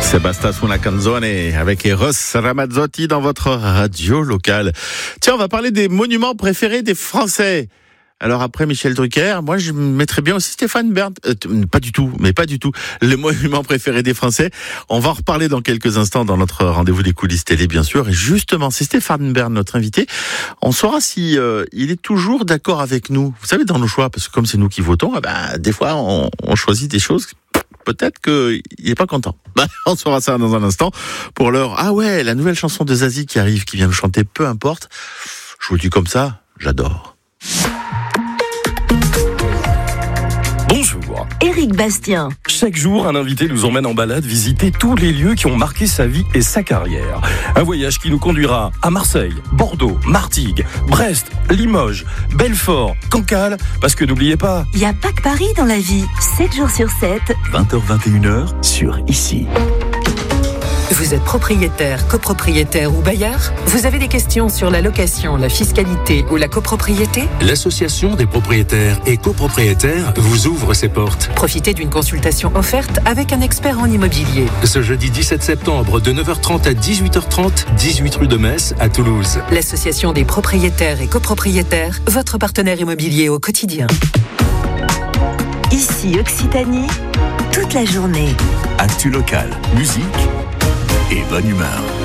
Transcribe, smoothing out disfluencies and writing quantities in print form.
Sébastien sulla canzone avec Eros Ramazzotti dans votre radio locale. Tiens, on va parler des monuments préférés des Français. Alors après Michel Drucker, moi je mettrais bien aussi Stéphane Bern. Pas du tout. Les monuments préférés des Français. On va en reparler dans quelques instants dans notre rendez-vous des coulisses télé, bien sûr. Et justement, c'est Stéphane Bern, notre invité. On saura si il est toujours d'accord avec nous. Vous savez, dans nos choix, parce que comme c'est nous qui votons, des fois on choisit des choses. Peut-être qu'il n'est pas content. On saura ça dans un instant. Pour l'heure, la nouvelle chanson de Zazie qui arrive, qui vient nous chanter Peu importe. Je vous le dis comme ça, j'adore. Bonjour. Éric Bastien. Chaque jour, un invité nous emmène en balade visiter tous les lieux qui ont marqué sa vie et sa carrière. Un voyage qui nous conduira à Marseille, Bordeaux, Martigues, Brest, Limoges, Belfort, Cancale, parce que n'oubliez pas... Il n'y a pas que Paris dans la vie. 7 jours sur 7. 20h-21h sur Ici. Vous êtes propriétaire, copropriétaire ou bailleur ? Vous avez des questions sur la location, la fiscalité ou la copropriété ? L'Association des propriétaires et copropriétaires vous ouvre ses portes. Profitez d'une consultation offerte avec un expert en immobilier. Ce jeudi 17 septembre de 9h30 à 18h30, 18 rue de Metz à Toulouse. L'Association des propriétaires et copropriétaires, votre partenaire immobilier au quotidien. Ici Occitanie, toute la journée. Actu locale, musique et bonne humeur.